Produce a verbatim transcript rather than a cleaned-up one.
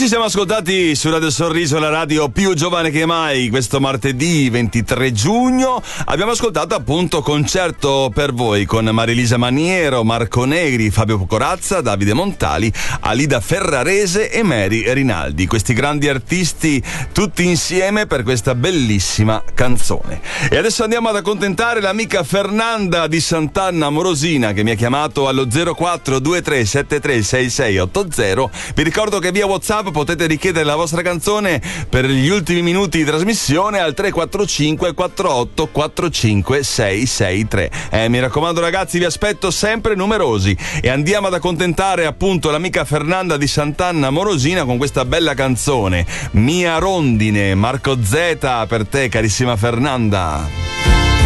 ci siamo ascoltati su Radio Sorriso, la radio più giovane che mai. Questo martedì ventitré giugno abbiamo ascoltato appunto Concerto per voi con Marilisa Maniero, Marco Negri, Fabio Corazza, Davide Montali, Alida Ferrarese e Mary Rinaldi. Questi grandi artisti tutti insieme per questa bellissima canzone. E adesso andiamo ad accontentare l'amica Fernanda di Sant'Anna Morosina, che mi ha chiamato allo zero quattro due tre sette tre sei sei otto zero. Vi ricordo che via WhatsApp potete richiedere la vostra canzone per gli ultimi minuti di trasmissione al tre quattro cinque quattro otto quattro cinque sei sei tre. Eh, mi raccomando ragazzi, vi aspetto sempre numerosi. E andiamo ad accontentare appunto l'amica Fernanda di Sant'Anna Morosina con questa bella canzone, Mia Rondine. Marco Z per te, carissima Fernanda.